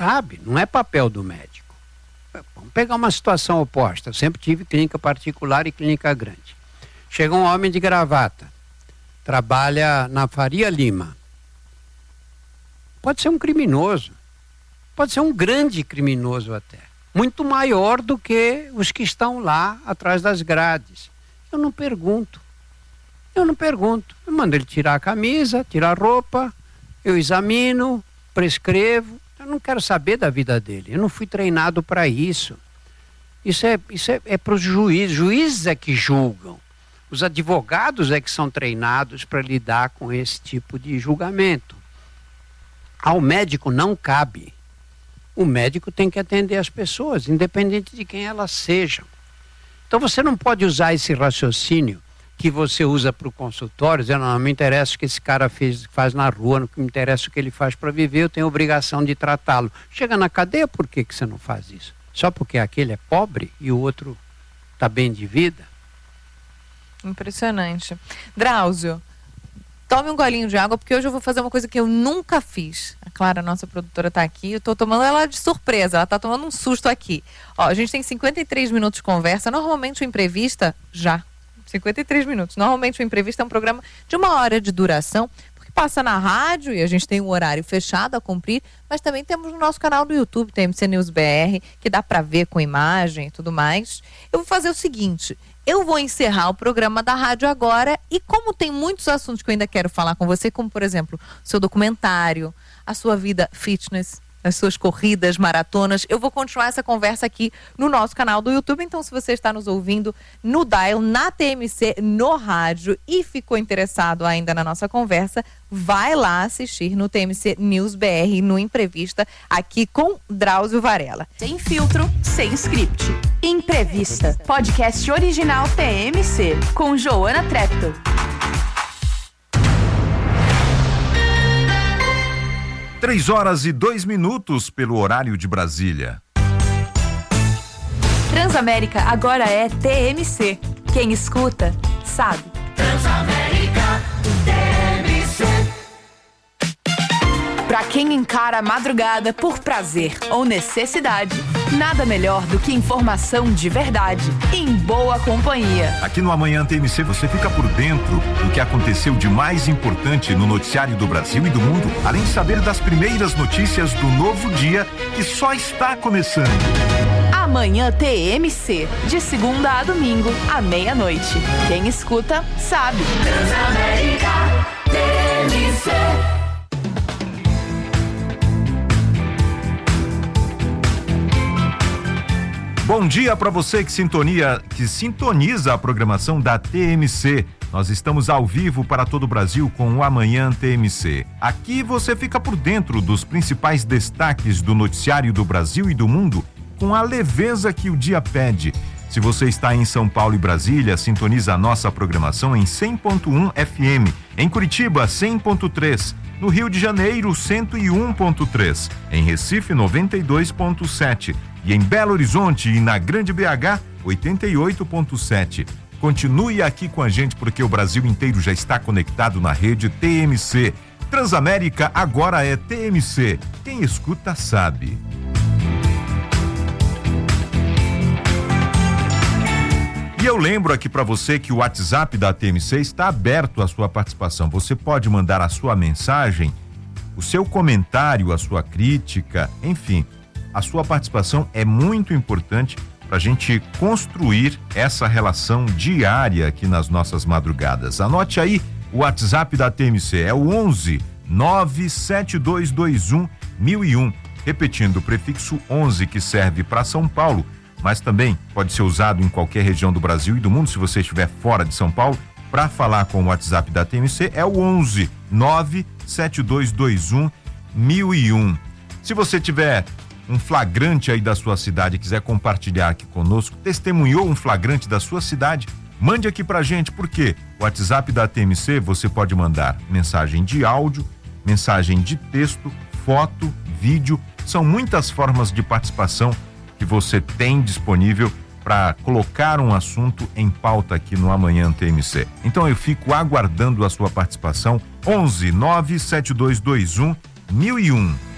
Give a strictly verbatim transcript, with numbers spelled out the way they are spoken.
cabe, não é papel do médico. Vamos pegar uma situação oposta. Eu sempre tive clínica particular e clínica grande. Chega um homem de gravata, trabalha na Faria Lima. Pode ser um criminoso, pode ser um grande criminoso até, muito maior do que os que estão lá atrás das grades. Eu não pergunto, eu não pergunto. Eu mando ele tirar a camisa, tirar a roupa, eu examino, prescrevo. Eu não quero saber da vida dele, eu não fui treinado para isso. Isso é, isso é, é para os juízes, juízes é que julgam. Os advogados é que são treinados para lidar com esse tipo de julgamento. Ao médico não cabe. O médico tem que atender as pessoas, independente de quem elas sejam. Então você não pode usar esse raciocínio que você usa para o consultório, dizendo, não, não me interessa o que esse cara fez, faz na rua, não me interessa o que ele faz para viver, eu tenho a obrigação de tratá-lo. Chega na cadeia, por que, que você não faz isso? Só porque aquele é pobre e o outro está bem de vida? Impressionante. Drauzio, tome um golinho de água, porque hoje eu vou fazer uma coisa que eu nunca fiz. A Clara, nossa produtora, está aqui. Eu estou tomando ela de surpresa. Ela está tomando um susto aqui. Ó, a gente tem cinquenta e três minutos de conversa. Normalmente o Entrevista, já. cinquenta e três minutos. Normalmente o Entrevista é um programa de uma hora de duração, porque passa na rádio e a gente tem um horário fechado a cumprir, mas também temos no nosso canal do YouTube, T M C News B R, que dá para ver com imagem e tudo mais. Eu vou fazer o seguinte... Eu vou encerrar o programa da rádio agora e como tem muitos assuntos que eu ainda quero falar com você, como por exemplo, o seu documentário, a sua vida fitness, as suas corridas, maratonas, eu vou continuar essa conversa aqui no nosso canal do YouTube. Então, se você está nos ouvindo no Dial, na T M C, no rádio e ficou interessado ainda na nossa conversa, vai lá assistir no T M C News B R, no Entrevista, aqui com Drauzio Varela. Sem filtro, sem script. Entrevista, podcast original T M C, com Joana Treptow. Três horas e dois minutos pelo horário de Brasília. Transamérica agora é T M C. Quem escuta, sabe. Transamérica, T M C. Pra quem encara a madrugada por prazer ou necessidade, nada melhor do que informação de verdade, em boa companhia. Aqui no Amanhã T M C você fica por dentro do que aconteceu de mais importante no noticiário do Brasil e do mundo, além de saber das primeiras notícias do novo dia que só está começando. Amanhã T M C, de segunda a domingo, à meia-noite. Quem escuta, sabe. Transamérica, T M C. Bom dia para você que sintonia, que sintoniza a programação da T M C. Nós estamos ao vivo para todo o Brasil com o Amanhã T M C. Aqui você fica por dentro dos principais destaques do noticiário do Brasil e do mundo com a leveza que o dia pede. Se você está em São Paulo e Brasília, sintoniza a nossa programação em cem ponto um F M. Em Curitiba, cem ponto três. No Rio de Janeiro, cento e um ponto três. Em Recife, noventa e dois ponto sete. E em Belo Horizonte e na Grande B H, oitenta e oito ponto sete. Continue aqui com a gente porque o Brasil inteiro já está conectado na rede T M C. Transamérica agora é T M C. Quem escuta sabe. E eu lembro aqui para você que o WhatsApp da T M C está aberto à sua participação. Você pode mandar a sua mensagem, o seu comentário, a sua crítica, enfim. A sua participação é muito importante para a gente construir essa relação diária aqui nas nossas madrugadas. Anote aí o WhatsApp da T M C, é o onze nove sete dois dois um mil e um. Repetindo, o prefixo onze que serve para São Paulo, mas também pode ser usado em qualquer região do Brasil e do mundo, se você estiver fora de São Paulo. Para falar com o WhatsApp da T M C é o onze nove sete dois dois um mil e um. Se você tiver um flagrante aí da sua cidade e quiser compartilhar aqui conosco, testemunhou um flagrante da sua cidade, mande aqui pra gente, porque o WhatsApp da T M C você pode mandar mensagem de áudio, mensagem de texto, foto, vídeo, são muitas formas de participação que você tem disponível para colocar um assunto em pauta aqui no Amanhã T M C. Então eu fico aguardando a sua participação, onze nove sete dois dois um mil e um.